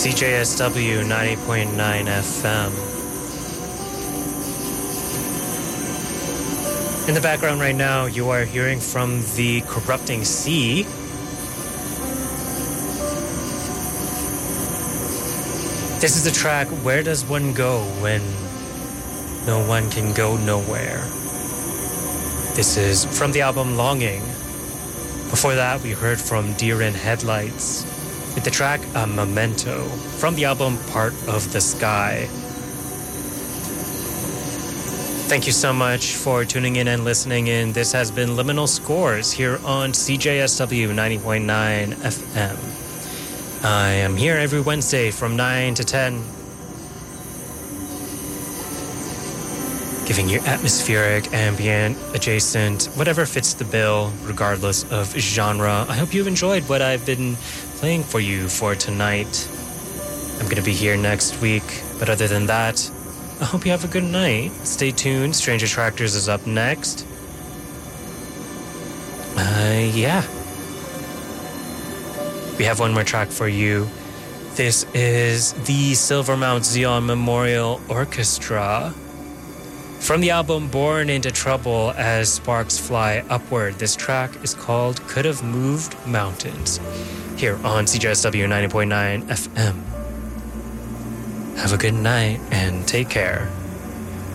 CJSW 90.9 FM. In the background right now, you are hearing from the Corrupting Sea. This is the track, Where Does One Go When No One Can Go Nowhere? This is from the album Longing. Before that, we heard from Deer in Headlights with the track A Memento from the album Part of the Sky. Thank you so much for tuning in and listening in. This has been Liminal Scores here on CJSW 90.9 FM. I am here every Wednesday from 9 to 10, giving you atmospheric, ambient, adjacent, whatever fits the bill, regardless of genre. I hope you've enjoyed what I've been playing for you for tonight. I'm going to be here next week, but other than that, I hope you have a good night. Stay tuned. Strange Attractors is up next. Yeah. We have one more track for you. This is the Silvermount Zion Memorial Orchestra. From the album Born into Trouble as Sparks Fly Upward, this track is called Could Have Moved Mountains, here on CJSW 90.9 FM. Have a good night and take care.